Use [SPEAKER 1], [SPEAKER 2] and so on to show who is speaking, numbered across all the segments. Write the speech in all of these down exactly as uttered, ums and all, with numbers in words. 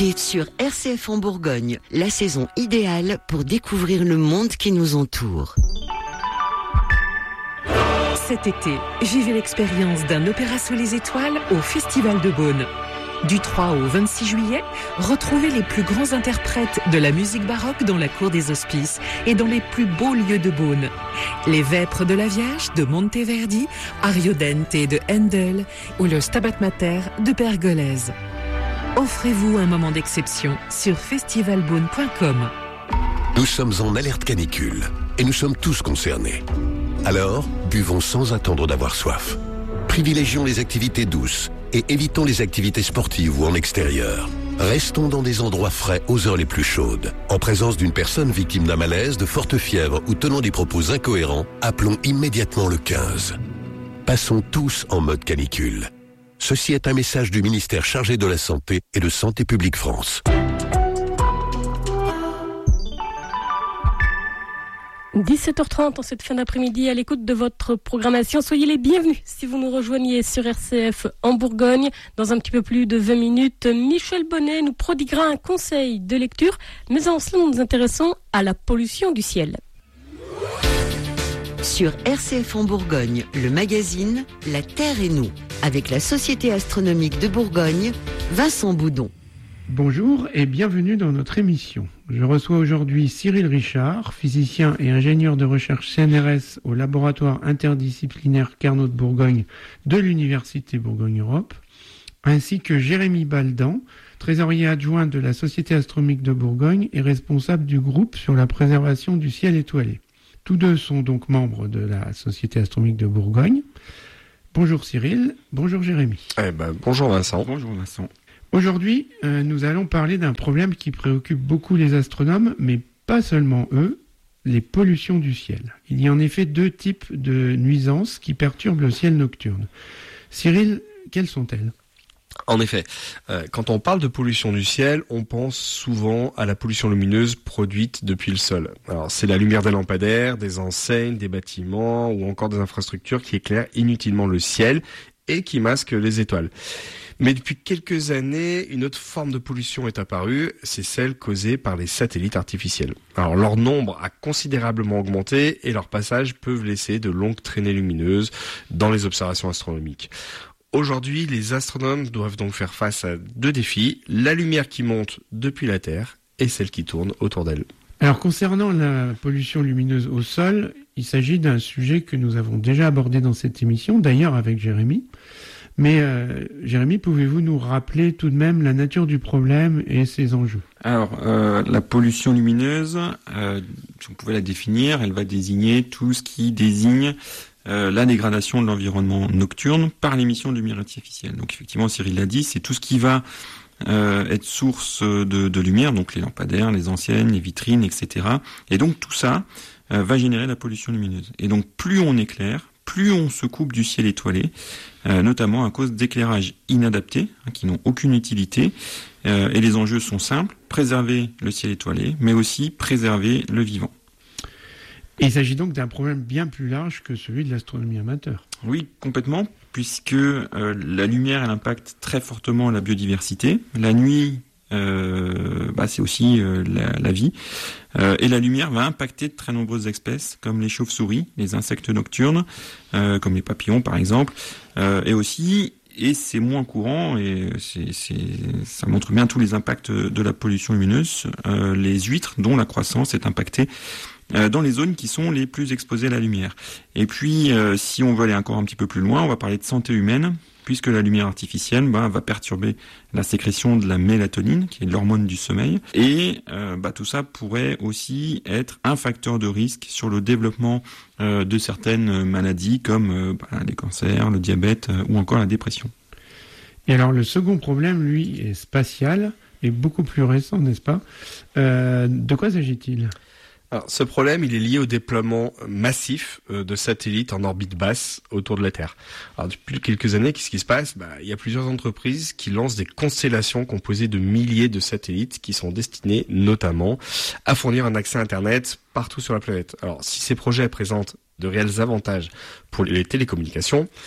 [SPEAKER 1] L'été sur R C F en Bourgogne, la saison idéale pour découvrir le monde qui nous entoure.
[SPEAKER 2] Cet été, vivez l'expérience d'un opéra sous les étoiles au Festival de Beaune. Du trois au vingt-six juillet, retrouvez les plus grands interprètes de la musique baroque dans la cour des Hospices et dans les plus beaux lieux de Beaune. Les Vêpres de la Vierge de Monteverdi, Ariodante de Handel ou le Stabat Mater de Pergolèse. Offrez-vous un moment d'exception sur festival beaune point com.
[SPEAKER 3] Nous sommes en alerte canicule et nous sommes tous concernés. Alors, buvons sans attendre d'avoir soif. Privilégions les activités douces et évitons les activités sportives ou en extérieur. Restons dans des endroits frais aux heures les plus chaudes. En présence d'une personne victime d'un malaise, de forte fièvre ou tenant des propos incohérents, appelons immédiatement le quinze. Passons tous en mode canicule. Ceci est un message du ministère chargé de la Santé et de Santé publique France.
[SPEAKER 4] dix-sept heures trente en cette fin d'après-midi à l'écoute de votre programmation. Soyez les bienvenus si vous nous rejoignez sur R C F en Bourgogne. Dans un petit peu plus de vingt minutes, Michel Bonnet nous prodiguera un conseil de lecture. Mais en cela, nous nous intéressons à la pollution du ciel.
[SPEAKER 1] Sur R C F en Bourgogne, le magazine La Terre et nous, avec la Société astronomique de Bourgogne, Vincent Boudon.
[SPEAKER 5] Bonjour et bienvenue dans notre émission. Je reçois aujourd'hui Cyril Richard, physicien et ingénieur de recherche C N R S au laboratoire interdisciplinaire Carnot de Bourgogne de l'Université Bourgogne-Europe, ainsi que Jérémy Baldan, trésorier adjoint de la Société astronomique de Bourgogne et responsable du groupe sur la préservation du ciel étoilé. Tous deux sont donc membres de la Société astronomique de Bourgogne. Bonjour Cyril, bonjour Jérémy.
[SPEAKER 6] Eh ben, bonjour Vincent.
[SPEAKER 5] Bonjour Vincent. Aujourd'hui, euh, nous allons parler d'un problème qui préoccupe beaucoup les astronomes, mais pas seulement eux, les pollutions du ciel. Il y a en effet deux types de nuisances qui perturbent le ciel nocturne. Cyril, quelles sont-elles ?
[SPEAKER 6] En effet, euh, quand on parle de pollution du ciel, on pense souvent à la pollution lumineuse produite depuis le sol. Alors, c'est la lumière des lampadaires, des enseignes, des bâtiments ou encore des infrastructures qui éclairent inutilement le ciel et qui masquent les étoiles. Mais depuis quelques années, une autre forme de pollution est apparue, c'est celle causée par les satellites artificiels. Alors leur nombre a considérablement augmenté et leurs passages peuvent laisser de longues traînées lumineuses dans les observations astronomiques. Aujourd'hui, les astronomes doivent donc faire face à deux défis, la lumière qui monte depuis la Terre et celle qui tourne autour d'elle.
[SPEAKER 5] Alors concernant la pollution lumineuse au sol, il s'agit d'un sujet que nous avons déjà abordé dans cette émission, d'ailleurs avec Jérémy. Mais euh, Jérémy, pouvez-vous nous rappeler tout de même la nature du problème et ses enjeux ?
[SPEAKER 7] Alors, euh, la pollution lumineuse, euh, si on pouvait la définir, elle va désigner tout ce qui désigne euh, la dégradation de l'environnement nocturne par l'émission de lumière artificielle. Donc effectivement, Cyril l'a dit, c'est tout ce qui va euh, être source de, de lumière, donc les lampadaires, les enseignes, les vitrines, et cetera. Et donc tout ça euh, va générer la pollution lumineuse. Et donc plus on éclaire, plus on se coupe du ciel étoilé, euh, notamment à cause d'éclairages inadaptés, hein, qui n'ont aucune utilité. Euh, et les enjeux sont simples, préserver le ciel étoilé, mais aussi préserver le vivant.
[SPEAKER 5] Et il s'agit donc d'un problème bien plus large que celui de l'astronomie amateur.
[SPEAKER 7] Oui, complètement, puisque euh, la lumière, elle impacte très fortement la biodiversité. La nuit, euh, bah, c'est aussi euh, la, la vie. Euh, et la lumière va impacter de très nombreuses espèces, comme les chauves-souris, les insectes nocturnes, euh, comme les papillons par exemple, euh, et aussi, et c'est moins courant, et c'est, c'est, ça montre bien tous les impacts de la pollution lumineuse, euh, les huîtres dont la croissance est impactée euh, dans les zones qui sont les plus exposées à la lumière. Et puis, euh, si on veut aller encore un petit peu plus loin, on va parler de santé humaine, puisque la lumière artificielle bah, va perturber la sécrétion de la mélatonine, qui est l'hormone du sommeil, et euh, bah, tout ça pourrait aussi être un facteur de risque sur le développement euh, de certaines maladies, comme euh, bah, les cancers, le diabète euh, ou encore la dépression.
[SPEAKER 5] Et alors le second problème, lui, est spatial, et beaucoup plus récent, n'est-ce pas ? euh, De quoi s'agit-il ?
[SPEAKER 6] Alors, ce problème, il est lié au déploiement massif de satellites en orbite basse autour de la Terre. Alors, depuis quelques années, qu'est-ce qui se passe ? Bah, il y a plusieurs entreprises qui lancent des constellations composées de milliers de satellites qui sont destinés notamment à fournir un accès à Internet partout sur la planète. Alors, si ces projets présentent de réels avantages pour les télécommunications,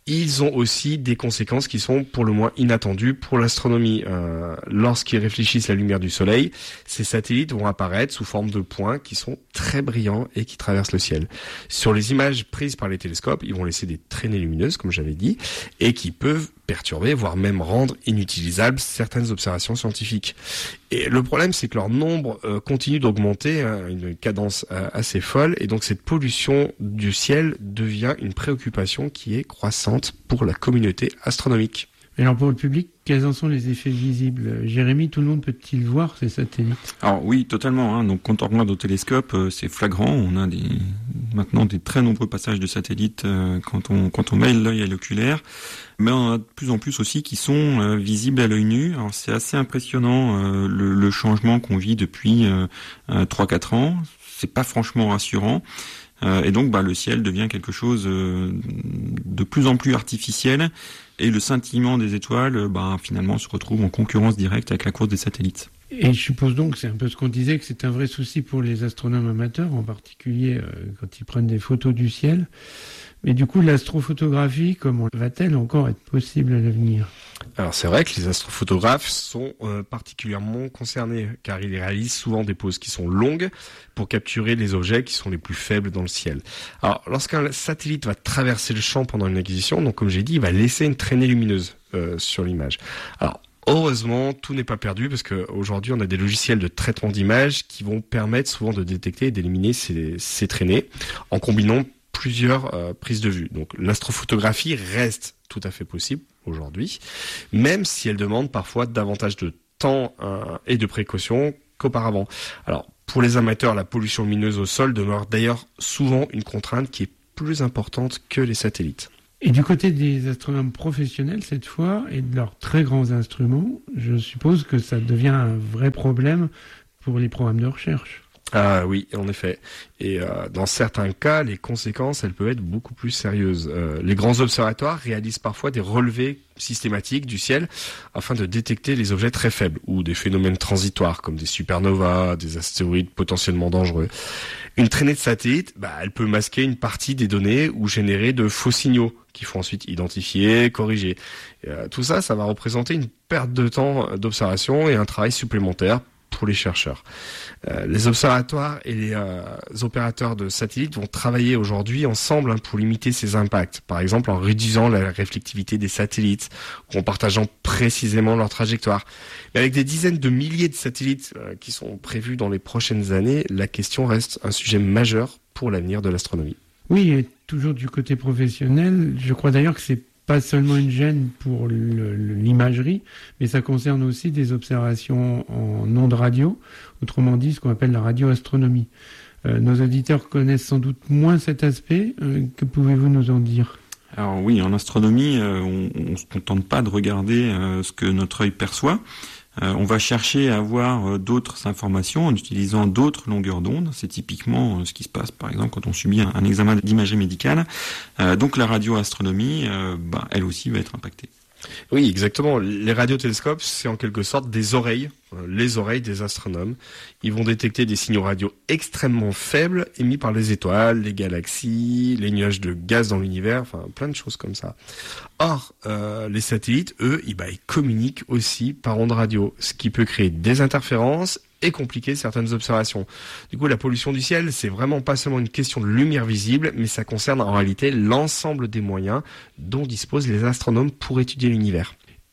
[SPEAKER 6] ils ont aussi des conséquences qui sont pour le moins inattendues pour l'astronomie. Euh, lorsqu'ils réfléchissent la lumière du Soleil, ces satellites vont apparaître sous forme de points qui sont très brillants et qui traversent le ciel. Sur les images prises par les télescopes, ils vont laisser des traînées lumineuses, comme j'avais dit, et qui peuvent perturber, voire même rendre inutilisables certaines observations scientifiques. Et le problème, c'est que leur nombre euh, continue d'augmenter à hein, une cadence euh, assez folle, et donc cette pollution du ciel devient une préoccupation qui est croissante pour la communauté astronomique.
[SPEAKER 5] Et alors pour le public, quels en sont les effets visibles ? Jérémy, tout le monde peut-il voir ces satellites ?
[SPEAKER 7] Alors oui, totalement. Hein. Donc quand on regarde au télescope, euh, c'est flagrant. On a des, maintenant des très nombreux passages de satellites euh, quand on quand on met l'œil à l'oculaire. Mais on a de plus en plus aussi qui sont euh, visibles à l'œil nu. Alors c'est assez impressionnant euh, le, le changement qu'on vit depuis euh, euh, trois à quatre ans. C'est pas franchement rassurant. Euh, et donc bah, le ciel devient quelque chose euh, de plus en plus artificiel. Et le scintillement des étoiles, bah, finalement, se retrouve en concurrence directe avec la course des satellites.
[SPEAKER 5] Et je suppose donc, c'est un peu ce qu'on disait, que c'est un vrai souci pour les astronomes amateurs, en particulier euh, quand ils prennent des photos du ciel. Mais du coup, l'astrophotographie, comment va-t-elle encore être possible à l'avenir ?
[SPEAKER 6] Alors c'est vrai que les astrophotographes sont euh, particulièrement concernés, car ils réalisent souvent des poses qui sont longues pour capturer les objets qui sont les plus faibles dans le ciel. Alors lorsqu'un satellite va traverser le champ pendant une acquisition, donc comme j'ai dit, il va laisser une traînée lumineuse euh, sur l'image. Alors heureusement, tout n'est pas perdu, parce qu'aujourd'hui on a des logiciels de traitement d'image qui vont permettre souvent de détecter et d'éliminer ces, ces traînées en combinant plusieurs euh, prises de vue. Donc l'astrophotographie reste tout à fait possible aujourd'hui, même si elle demande parfois davantage de temps euh, et de précautions qu'auparavant. Alors pour les amateurs, la pollution lumineuse au sol demeure d'ailleurs souvent une contrainte qui est plus importante que les satellites.
[SPEAKER 5] Et du côté des astronomes professionnels cette fois, et de leurs très grands instruments, je suppose que ça devient un vrai problème pour les programmes de recherche.
[SPEAKER 6] Ah oui, en effet. Et euh, dans certains cas, les conséquences, elles peuvent être beaucoup plus sérieuses. Euh, les grands observatoires réalisent parfois des relevés systématiques du ciel afin de détecter les objets très faibles ou des phénomènes transitoires comme des supernovas, des astéroïdes potentiellement dangereux. Une traînée de satellites, bah, elle peut masquer une partie des données ou générer de faux signaux qu'il faut ensuite identifier, corriger. Et, euh, tout ça, ça va représenter une perte de temps d'observation et un travail supplémentaire pour les chercheurs. Euh, les observatoires et les euh, opérateurs de satellites vont travailler aujourd'hui ensemble hein, pour limiter ces impacts. Par exemple, en réduisant la réflectivité des satellites ou en partageant précisément leur trajectoire. Mais avec des dizaines de milliers de satellites euh, qui sont prévus dans les prochaines années, la question reste un sujet majeur pour l'avenir de l'astronomie.
[SPEAKER 5] Oui, et toujours du côté professionnel, je crois d'ailleurs que c'est pas seulement une gêne pour le, l'imagerie, mais ça concerne aussi des observations en ondes radio, autrement dit ce qu'on appelle la radioastronomie. Euh, nos auditeurs connaissent sans doute moins cet aspect. Euh, que pouvez-vous nous en dire ?
[SPEAKER 7] Alors oui, en astronomie, euh, on ne se contente pas de regarder euh, ce que notre œil perçoit. Euh, on va chercher à avoir euh, d'autres informations en utilisant d'autres longueurs d'onde. C'est typiquement euh, ce qui se passe, par exemple, quand on subit un, un examen d'imagerie médicale. Euh, donc la radioastronomie, euh, bah, elle aussi va être impactée.
[SPEAKER 6] Oui, exactement. Les radiotélescopes, c'est en quelque sorte des oreilles, euh, les oreilles des astronomes. Ils vont détecter des signaux radio extrêmement faibles émis par les étoiles, les galaxies, les nuages de gaz dans l'univers, enfin plein de choses comme ça. Or, euh, les satellites, eux, ils, bah, ils communiquent aussi par ondes radio, ce qui peut créer des interférences et compliquer certaines observations. Du coup, la pollution du ciel, c'est vraiment pas seulement une question de lumière visible, mais ça concerne en réalité l'ensemble des moyens dont disposent les astronomes pour étudier l'univers.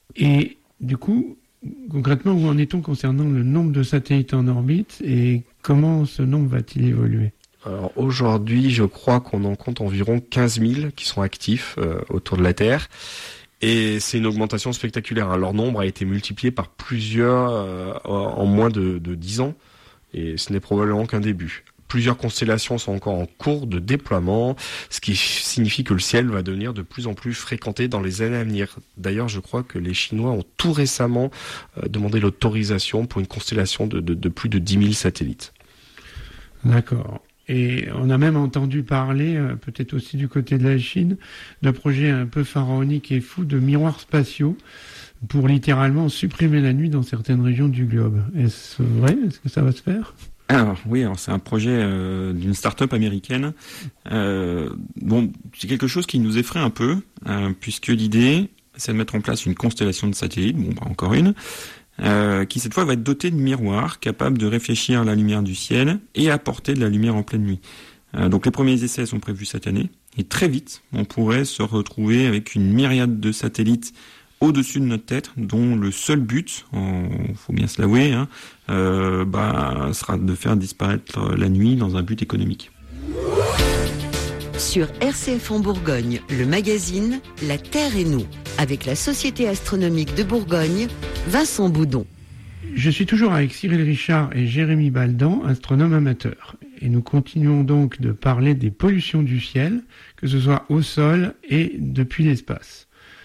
[SPEAKER 5] Et du coup, concrètement, où en est-on concernant le nombre de satellites en orbite et comment ce nombre va-t-il évoluer ?
[SPEAKER 6] Alors aujourd'hui, je crois qu'on en compte environ quinze mille qui sont actifs euh, autour de la Terre. Et c'est une augmentation spectaculaire. Hein. Leur nombre a été multiplié par plusieurs euh, en moins de, de dix ans. Et ce n'est probablement qu'un début. Plusieurs constellations sont encore en cours de déploiement, ce qui signifie que le ciel va devenir de plus en plus fréquenté dans les années à venir. D'ailleurs, je crois que les Chinois ont tout récemment euh, demandé l'autorisation pour une constellation de, de, de plus de dix mille satellites.
[SPEAKER 5] D'accord. Et on a même entendu parler, euh, peut-être aussi du côté de la Chine, d'un projet un peu pharaonique et fou de miroirs spatiaux pour littéralement supprimer la nuit dans certaines régions du globe. Est-ce vrai ? Est-ce que ça va se faire ?
[SPEAKER 7] Alors oui, alors c'est un projet euh, d'une start-up américaine. Euh, bon, c'est quelque chose qui nous effraie un peu, euh, puisque l'idée, c'est de mettre en place une constellation de satellites, bon, bah, encore une, euh, qui cette fois va être dotée de miroirs, capables de réfléchir la lumière du ciel et apporter de la lumière en pleine nuit. Euh, donc les premiers essais sont prévus cette année, et très vite, on pourrait se retrouver avec une myriade de satellites au-dessus de notre tête, dont le seul but, il faut bien se l'avouer, hein, euh, bah, sera de faire disparaître la nuit dans un but économique.
[SPEAKER 1] Sur R C F en Bourgogne, le magazine La Terre et nous, avec la Société astronomique de Bourgogne, Vincent Boudon.
[SPEAKER 5] Je suis toujours avec Cyril Richard et Jérémy Baldan, astronomes amateurs. Et nous continuons donc de parler des pollutions du ciel, que ce soit au sol et depuis l'espace.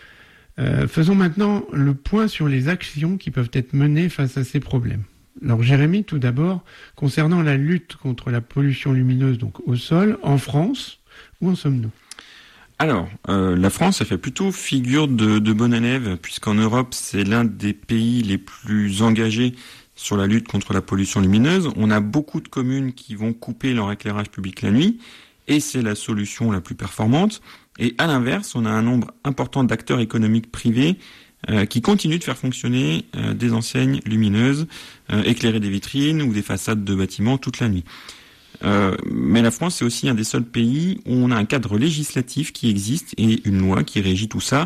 [SPEAKER 5] Euh, faisons maintenant le point sur les actions qui peuvent être menées face à ces problèmes. Alors Jérémy, tout d'abord, concernant la lutte contre la pollution lumineuse donc au sol, en France, où en sommes-nous ?
[SPEAKER 7] Alors, euh, la France, elle fait plutôt figure de, de bon élève, puisqu'en Europe, c'est l'un des pays les plus engagés sur la lutte contre la pollution lumineuse. On a beaucoup de communes qui vont couper leur éclairage public la nuit, et c'est la solution la plus performante. Et à l'inverse, on a un nombre important d'acteurs économiques privés euh, qui continuent de faire fonctionner euh, des enseignes lumineuses, euh, éclairer des vitrines ou des façades de bâtiments toute la nuit. Euh, mais la France, c'est aussi un des seuls pays où on a un cadre législatif qui existe et une loi qui régit tout ça,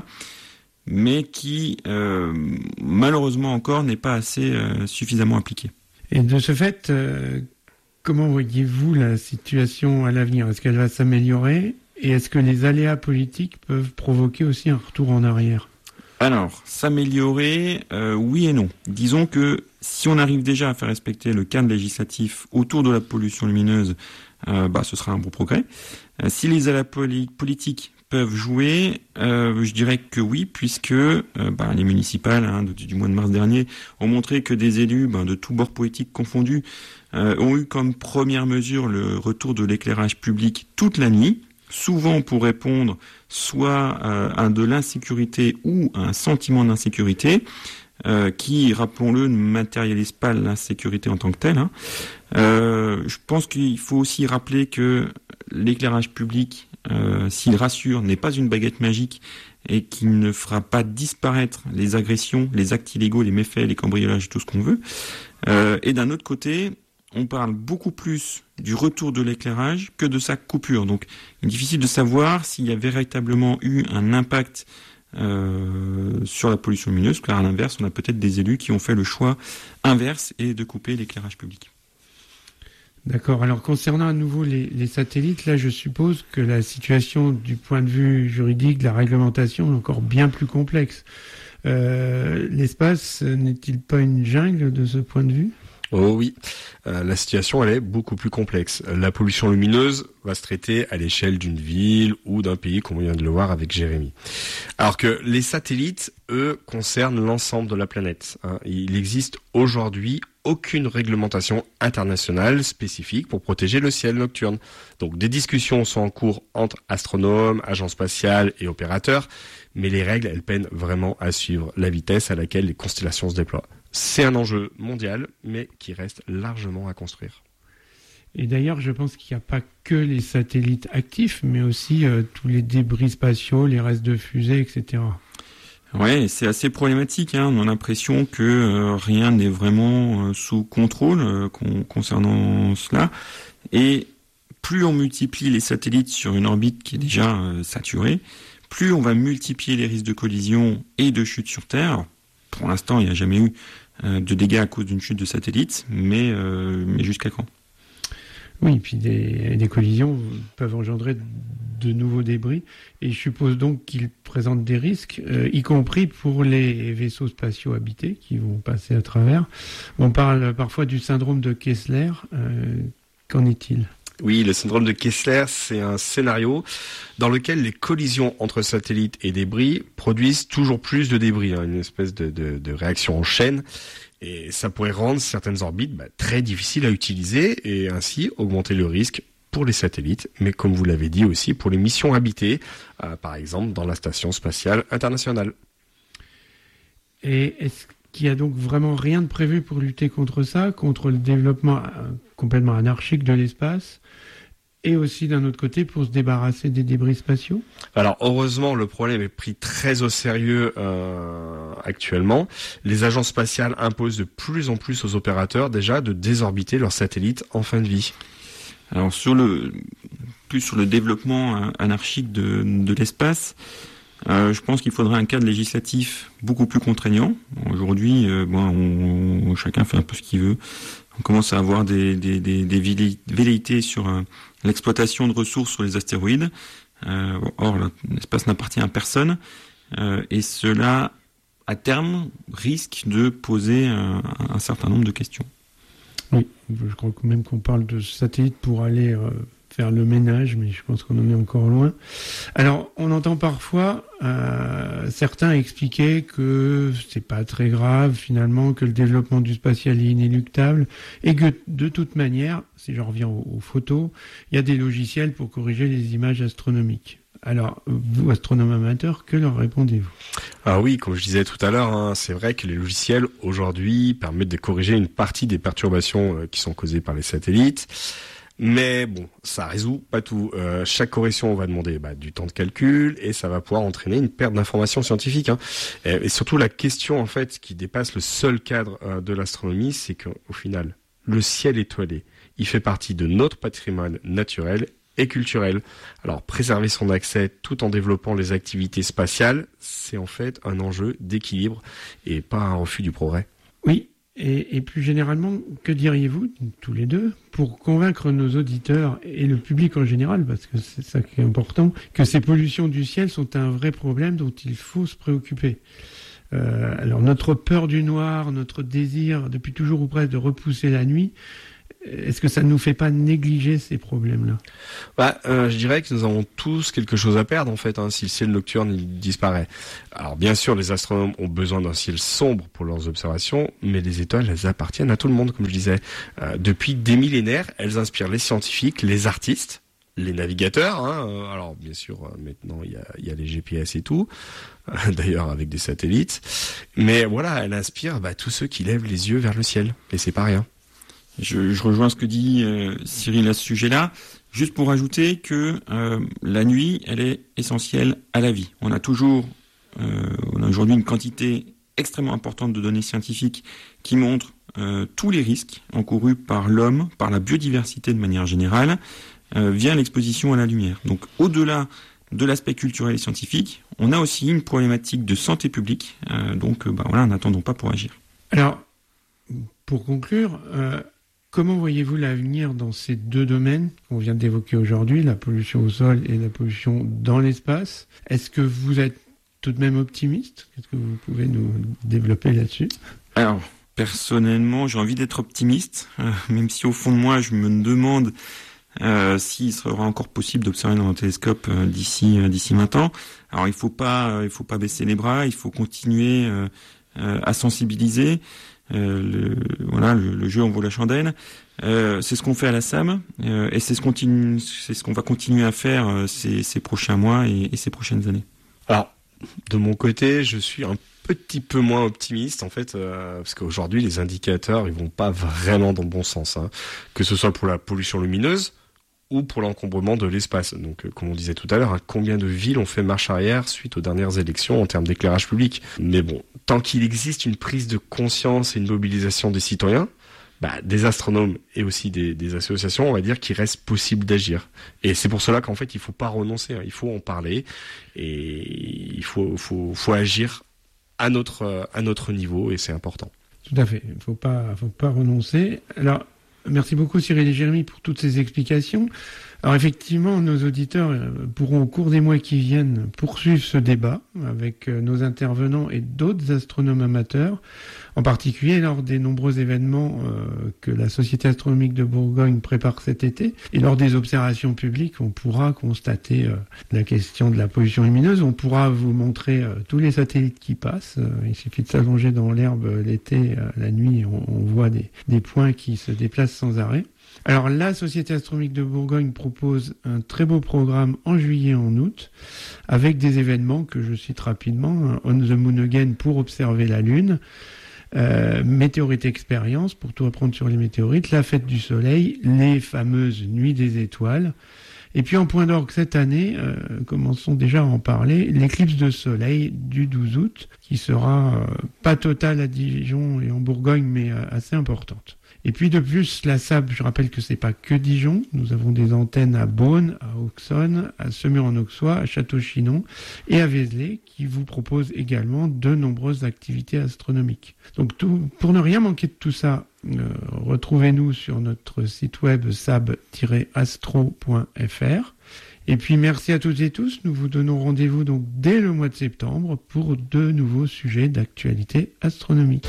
[SPEAKER 7] mais qui, euh, malheureusement encore, n'est pas assez euh, suffisamment appliqué.
[SPEAKER 5] Et de ce fait, euh, comment voyez-vous la situation à l'avenir ? Est-ce qu'elle va s'améliorer ? Et est-ce que les aléas politiques peuvent provoquer aussi un retour en arrière ?
[SPEAKER 7] Alors, s'améliorer, euh, oui et non. Disons que si on arrive déjà à faire respecter le cadre législatif autour de la pollution lumineuse, euh, bah, ce sera un bon progrès. Euh, si les aléas poli- politiques peuvent jouer, euh, je dirais que oui, puisque euh, bah, les municipales hein, de, du mois de mars dernier ont montré que des élus bah, de tous bords politiques confondus euh, ont eu comme première mesure le retour de l'éclairage public toute la nuit, souvent pour répondre soit euh, à de l'insécurité ou à un sentiment d'insécurité, euh, qui, rappelons-le, ne matérialise pas l'insécurité en tant que telle. Hein. Euh, je pense qu'il faut aussi rappeler que l'éclairage public, euh, s'il rassure, n'est pas une baguette magique et qui ne fera pas disparaître les agressions, les actes illégaux, les méfaits, les cambriolages, tout ce qu'on veut. Euh, et d'un autre côté, on parle beaucoup plus du retour de l'éclairage que de sa coupure. Donc, il est difficile de savoir s'il y a véritablement eu un impact euh, sur la pollution lumineuse, car à l'inverse, on a peut-être des élus qui ont fait le choix inverse et de couper l'éclairage public.
[SPEAKER 5] D'accord. Alors, concernant à nouveau les, les satellites, là, je suppose que la situation du point de vue juridique, de la réglementation, est encore bien plus complexe. Euh, l'espace n'est-il pas une jungle de ce point de vue ?
[SPEAKER 6] Oh oui, euh, la situation elle est beaucoup plus complexe. La pollution lumineuse va se traiter à l'échelle d'une ville ou d'un pays, comme on vient de le voir avec Jérémy. Alors que les satellites, eux, concernent l'ensemble de la planète. Hein. Il n'existe aujourd'hui aucune réglementation internationale spécifique pour protéger le ciel nocturne. Donc des discussions sont en cours entre astronomes, agences spatiales et opérateurs, mais les règles, elles peinent vraiment à suivre la vitesse à laquelle les constellations se déploient. C'est un enjeu mondial, mais qui reste largement à construire.
[SPEAKER 5] Et d'ailleurs, je pense qu'il n'y a pas que les satellites actifs, mais aussi euh, tous les débris spatiaux, les restes de fusées, et cetera.
[SPEAKER 7] Ouais, c'est assez problématique. Hein. On a l'impression que euh, rien n'est vraiment euh, sous contrôle euh, con- concernant cela. Et plus on multiplie les satellites sur une orbite qui est déjà euh, saturée, plus on va multiplier les risques de collision et de chute sur Terre. Pour l'instant, il n'y a jamais eu euh, de dégâts à cause d'une chute de satellite, mais, euh, mais jusqu'à quand ?
[SPEAKER 5] Oui, puis des, des collisions peuvent engendrer de nouveaux débris, et je suppose donc qu'ils présentent des risques, euh, y compris pour les vaisseaux spatiaux habités qui vont passer à travers. On parle parfois du syndrome de Kessler. Euh, qu'en est-il ?
[SPEAKER 6] Oui, le syndrome de Kessler, c'est un scénario dans lequel les collisions entre satellites et débris produisent toujours plus de débris, hein, une espèce de, de, de réaction en chaîne. Et ça pourrait rendre certaines orbites bah, très difficiles à utiliser et ainsi augmenter le risque pour les satellites, mais comme vous l'avez dit aussi, pour les missions habitées, euh, par exemple dans la Station spatiale internationale.
[SPEAKER 5] Et est-ce qu'il n'y a donc vraiment rien de prévu pour lutter contre ça, contre le développement complètement anarchique de l'espace, et aussi d'un autre côté pour se débarrasser des débris spatiaux?
[SPEAKER 6] Alors heureusement, le problème est pris très au sérieux euh, actuellement. Les agences spatiales imposent de plus en plus aux opérateurs déjà de désorbiter leurs satellites en fin de vie.
[SPEAKER 7] Alors sur le plus sur le développement anarchique de, de l'espace, euh, je pense qu'il faudrait un cadre législatif beaucoup plus contraignant. Aujourd'hui, euh, bon, on, on, chacun fait un peu ce qu'il veut. On commence à avoir des, des, des, des velléités sur euh, l'exploitation de ressources sur les astéroïdes. Euh, or, l'espace n'appartient à personne. Euh, et cela, à terme, risque de poser un, un certain nombre de questions.
[SPEAKER 5] Oui, je crois même qu'on parle de satellites pour aller euh, faire le ménage, mais je pense qu'on en est encore loin. Alors, on entend parfois euh, certains expliquer que c'est pas très grave finalement, que le développement du spatial est inéluctable et que de toute manière, si je reviens aux, aux photos, il y a des logiciels pour corriger les images astronomiques. Alors, vous, astronome amateur, que leur répondez-vous?
[SPEAKER 6] Ah oui, comme je disais tout à l'heure, hein, c'est vrai que les logiciels aujourd'hui permettent de corriger une partie des perturbations euh, qui sont causées par les satellites. Mais bon, ça résout pas tout. Euh, chaque correction va demander bah, du temps de calcul et ça va pouvoir entraîner une perte d'informations scientifiques. Hein. Et, et surtout, la question en fait qui dépasse le seul cadre euh, de l'astronomie, c'est qu'au final, le ciel étoilé, il fait partie de notre patrimoine naturel et culturel. Alors, préserver son accès tout en développant les activités spatiales, c'est en fait un enjeu d'équilibre et pas un refus du progrès.
[SPEAKER 5] Oui. Et, et plus généralement, que diriez-vous, tous les deux, pour convaincre nos auditeurs et le public en général, parce que c'est ça qui est important, que ces pollutions du ciel sont un vrai problème dont il faut se préoccuper. Euh, alors notre peur du noir, notre désir depuis toujours ou presque de repousser la nuit, est-ce que ça ne nous fait pas négliger ces problèmes-là?
[SPEAKER 6] Bah, euh, je dirais que nous avons tous quelque chose à perdre en fait, hein, si le ciel nocturne il disparaît. Alors bien sûr, les astronomes ont besoin d'un ciel sombre pour leurs observations, mais les étoiles, elles appartiennent à tout le monde, comme je disais. Euh, depuis des millénaires, elles inspirent les scientifiques, les artistes, les navigateurs. Hein, euh, alors bien sûr, euh, maintenant il y a, y a les G P S et tout, euh, d'ailleurs avec des satellites. Mais voilà, elles inspirent bah, tous ceux qui lèvent les yeux vers le ciel, et c'est pas rien.
[SPEAKER 7] Je, je rejoins ce que dit euh, Cyril à ce sujet-là, juste pour ajouter que euh, la nuit, elle est essentielle à la vie. On a toujours, euh, on a aujourd'hui une quantité extrêmement importante de données scientifiques qui montrent euh, tous les risques encourus par l'homme, par la biodiversité de manière générale, euh, via l'exposition à la lumière. Donc, au-delà de l'aspect culturel et scientifique, on a aussi une problématique de santé publique. Euh, donc, euh, bah voilà, n'attendons pas pour agir.
[SPEAKER 5] Alors, pour conclure. Euh... Comment voyez-vous l'avenir dans ces deux domaines qu'on vient d'évoquer aujourd'hui, la pollution au sol et la pollution dans l'espace? Est-ce que vous êtes tout de même optimiste? Qu'est-ce que vous pouvez nous développer là-dessus?
[SPEAKER 7] Alors, personnellement, j'ai envie d'être optimiste, euh, même si au fond de moi, je me demande euh, s'il sera encore possible d'observer dans un télescope euh, d'ici euh, d'ici vingt ans. Alors, il faut pas, euh, il faut pas baisser les bras, il faut continuer euh, euh, à sensibiliser. Euh, le, voilà, le, le jeu en vaut la chandelle. Euh, c'est ce qu'on fait à la S A M euh, et c'est ce, continue, c'est ce qu'on va continuer à faire euh, ces, ces prochains mois et, et ces prochaines années.
[SPEAKER 6] Alors, de mon côté, je suis un petit peu moins optimiste en fait, euh, parce qu'aujourd'hui les indicateurs ils vont pas vraiment dans le bon sens, hein, que ce soit pour la pollution lumineuse ou pour l'encombrement de l'espace. Donc, euh, comme on disait tout à l'heure, hein, combien de villes ont fait marche arrière suite aux dernières élections en termes d'éclairage public? Mais bon, tant qu'il existe une prise de conscience et une mobilisation des citoyens, bah, des astronomes et aussi des, des associations, on va dire qu'il reste possible d'agir. Et c'est pour cela qu'en fait, il faut pas renoncer, hein, il faut en parler et il faut, faut, faut agir à notre, à notre niveau et c'est important.
[SPEAKER 5] Tout à fait, il faut pas, faut pas renoncer. Alors, merci beaucoup Cyril et Jérémy pour toutes ces explications. Alors effectivement, nos auditeurs pourront au cours des mois qui viennent poursuivre ce débat avec nos intervenants et d'autres astronomes amateurs, en particulier lors des nombreux événements euh, que la Société astronomique de Bourgogne prépare cet été. Et lors des observations publiques, on pourra constater euh, la question de la pollution lumineuse. On pourra vous montrer euh, tous les satellites qui passent. Euh, il suffit de s'allonger dans l'herbe l'été, euh, la nuit, on, on voit des, des points qui se déplacent sans arrêt. Alors, la Société astronomique de Bourgogne propose un très beau programme en juillet et en août, avec des événements que je cite rapidement. On the Moon Again pour observer la Lune, euh, Météorite Expérience, pour tout apprendre sur les météorites, la fête du soleil, les fameuses nuits des étoiles. Et puis en point d'orgue cette année, euh, commençons déjà à en parler, l'éclipse de soleil du douze août, qui sera euh, pas totale à Dijon et en Bourgogne, mais euh, assez importante. Et puis de plus, la S A B, je rappelle que c'est pas que Dijon. Nous avons des antennes à Beaune, à Auxonne, à Semur-en-Auxois, à Château-Chinon et à Vézelay, qui vous proposent également de nombreuses activités astronomiques. Donc tout, pour ne rien manquer de tout ça, euh, retrouvez-nous sur notre site web sab tiret astro point f r. Et puis merci à toutes et tous. Nous vous donnons rendez-vous donc dès le mois de septembre pour de nouveaux sujets d'actualité astronomique.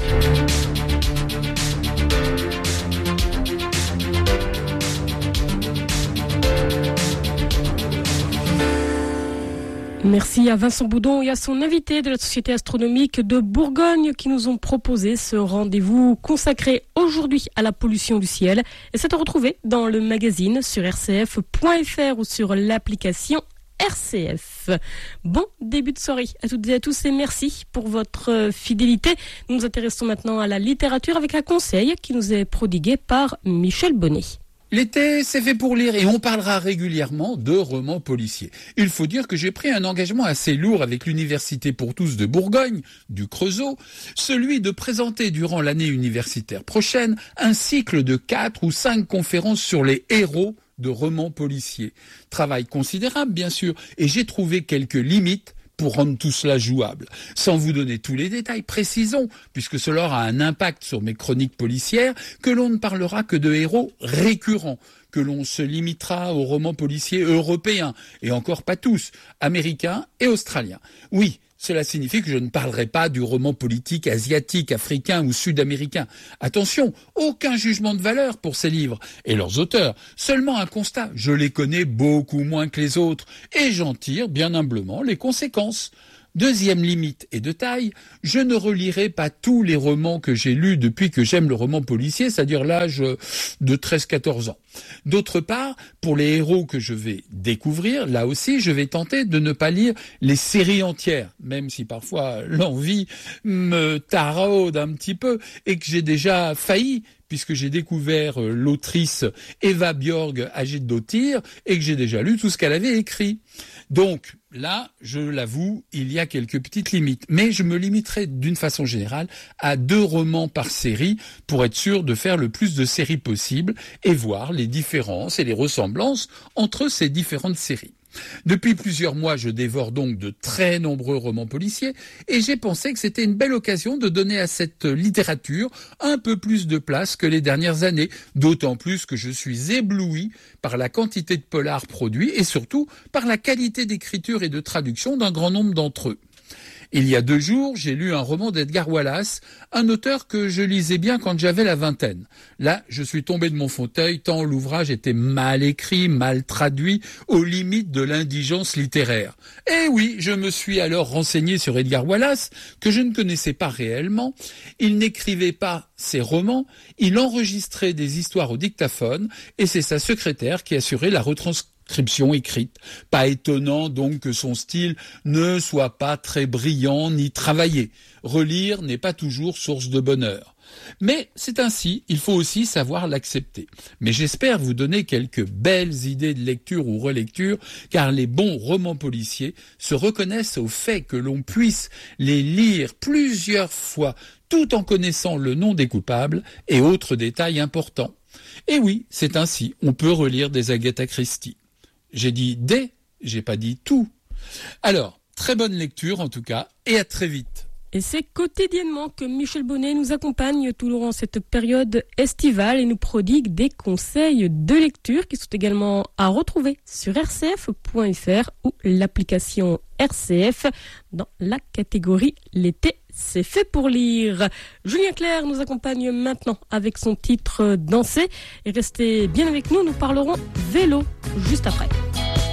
[SPEAKER 4] Merci à Vincent Boudon et à son invité de la Société astronomique de Bourgogne qui nous ont proposé ce rendez-vous consacré aujourd'hui à la pollution du ciel. Et c'est à retrouver dans le magazine sur r c f point f r ou sur l'application R C F. Bon début de soirée à toutes et à tous et merci pour votre fidélité. Nous nous intéressons maintenant à la littérature avec un conseil qui nous est prodigué par Michel Bonnet.
[SPEAKER 8] L'été, c'est fait pour lire et on parlera régulièrement de romans policiers. Il faut dire que j'ai pris un engagement assez lourd avec l'Université pour tous de Bourgogne, du Creusot, celui de présenter durant l'année universitaire prochaine un cycle de quatre ou cinq conférences sur les héros de romans policiers. Travail considérable, bien sûr, et j'ai trouvé quelques limites pour rendre tout cela jouable. Sans vous donner tous les détails, précisons, puisque cela aura un impact sur mes chroniques policières, que l'on ne parlera que de héros récurrents, que l'on se limitera aux romans policiers européens, et encore pas tous, américains et australiens. Oui, cela signifie que je ne parlerai pas du roman politique asiatique, africain ou sud-américain. Attention, aucun jugement de valeur pour ces livres et leurs auteurs, seulement un constat. Je les connais beaucoup moins que les autres et j'en tire bien humblement les conséquences. Deuxième limite et de taille, je ne relirai pas tous les romans que j'ai lus depuis que j'aime le roman policier, c'est-à-dire l'âge de treize à quatorze ans. D'autre part, pour les héros que je vais découvrir, là aussi, je vais tenter de ne pas lire les séries entières, même si parfois l'envie me taraude un petit peu et que j'ai déjà failli, puisque j'ai découvert l'autrice Eva Björg Agedottir et que j'ai déjà lu tout ce qu'elle avait écrit. Donc, là, je l'avoue, il y a quelques petites limites. Mais je me limiterai d'une façon générale à deux romans par série pour être sûr de faire le plus de séries possible et voir les différences et les ressemblances entre ces différentes séries. Depuis plusieurs mois, je dévore donc de très nombreux romans policiers et j'ai pensé que c'était une belle occasion de donner à cette littérature un peu plus de place que les dernières années, d'autant plus que je suis ébloui par la quantité de polars produits et surtout par la qualité d'écriture et de traduction d'un grand nombre d'entre eux. Il y a deux jours, j'ai lu un roman d'Edgar Wallace, un auteur que je lisais bien quand j'avais la vingtaine. Là, je suis tombé de mon fauteuil tant l'ouvrage était mal écrit, mal traduit, aux limites de l'indigence littéraire. Eh oui, je me suis alors renseigné sur Edgar Wallace, que je ne connaissais pas réellement. Il n'écrivait pas ses romans, il enregistrait des histoires au dictaphone, et c'est sa secrétaire qui assurait la retranscription écrite. Pas étonnant donc que son style ne soit pas très brillant ni travaillé. Relire n'est pas toujours source de bonheur. Mais c'est ainsi, il faut aussi savoir l'accepter. Mais j'espère vous donner quelques belles idées de lecture ou relecture, car les bons romans policiers se reconnaissent au fait que l'on puisse les lire plusieurs fois, tout en connaissant le nom des coupables et autres détails importants. Et oui, c'est ainsi, on peut relire des Agatha Christie. J'ai dit des, j'ai pas dit tout. Alors, très bonne lecture en tout cas, et à très vite.
[SPEAKER 4] Et c'est quotidiennement que Michel Bonnet nous accompagne tout durant cette période estivale et nous prodigue des conseils de lecture qui sont également à retrouver sur r c f point f r ou l'application R C F dans la catégorie l'été. C'est fait pour lire. Julien Clerc nous accompagne maintenant avec son titre Danser. Et restez bien avec nous, nous parlerons vélo juste après.